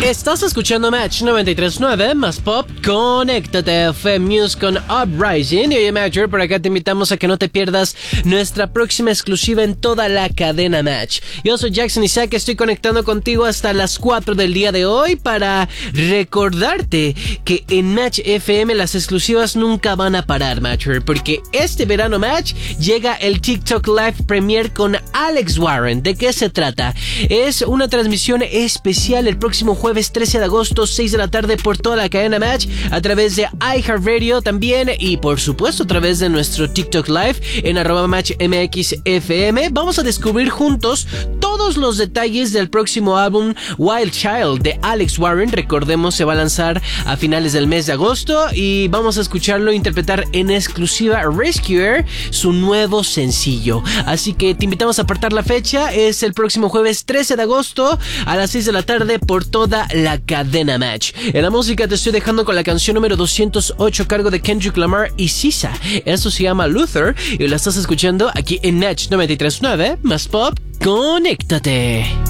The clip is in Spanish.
Estás escuchando Match 93.9 más Pop. Conéctate, News con Uprising. Y oye, Matcher, por acá te invitamos a que no te pierdas nuestra próxima exclusiva en toda la cadena Match. Yo soy Jackson Isaac, estoy conectando contigo hasta las 4 del día de hoy para recordarte que en Match FM las exclusivas nunca van a parar, Matcher, porque este verano Match llega el TikTok Live Premiere con Alex Warren. ¿De qué se trata? Es una transmisión especial el próximo jueves 13 de agosto, 6 de la tarde, por toda la cadena Match, a través de iHeartRadio también, y por supuesto a través de nuestro TikTok Live en @MatchMXFM. Vamos a descubrir juntos todos los detalles del próximo álbum Wild Child de Alex Warren. Recordemos, se va a lanzar a finales del mes de agosto y vamos a escucharlo interpretar en exclusiva Rescuer, su nuevo sencillo. Así que te invitamos a apartar la fecha. Es el próximo jueves 13 de agosto a las 6 de la tarde por toda la cadena Match. En la música te estoy dejando con la canción número 208 a cargo de Kendrick Lamar y SZA. Eso se llama Luther y la estás escuchando aquí en Match 93.9 más Pop. Conéctate.